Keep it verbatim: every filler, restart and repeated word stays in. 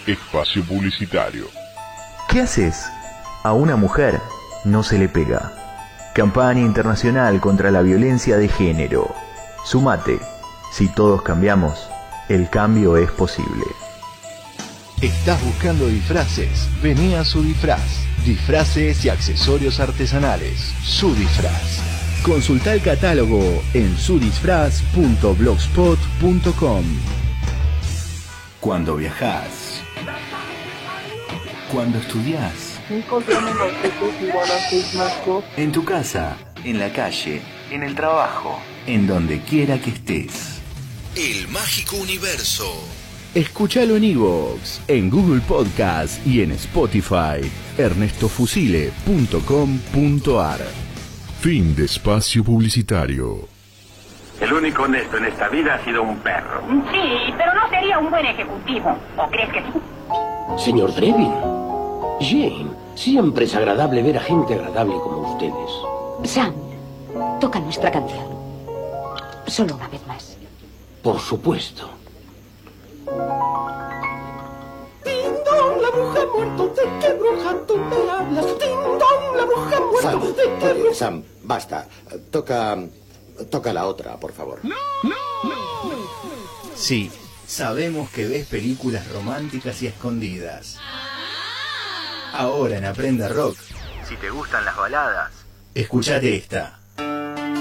Espacio publicitario. ¿Qué haces? A una mujer no se le pega. Campaña internacional contra la violencia de género. Sumate. Si todos cambiamos, el cambio es posible. ¿Estás buscando disfraces? Vení a Su Disfraz. Disfraces y accesorios artesanales. Su Disfraz. Consulta el catálogo en su disfraz punto blogspot punto com. Cuando viajás, cuando estudiás, en tu casa, en la calle, en el trabajo, en donde quiera que estés. El mágico universo. Escúchalo en iVoox, en Google Podcast y en Spotify. ernesto fusile punto com punto ar. Fin de espacio publicitario. El único honesto en esta vida ha sido un perro. Sí, pero no sería un buen ejecutivo. ¿O crees que sí? Señor Drevin, Jane, siempre es agradable ver a gente agradable como ustedes. Sam, toca nuestra canción. Solo una vez más. Por supuesto. La bruja ha muerto, ¿de qué bruja tú me hablas? Ding dong, la bruja ha muerto, Sam, ¿de qué oye, bruja? Sam, basta. Toca... Toca la otra, por favor. No, no, no, no. Sí, sabemos que ves películas románticas y escondidas. Ahora en Aprenda Rock, si te gustan las baladas, escuchate esta.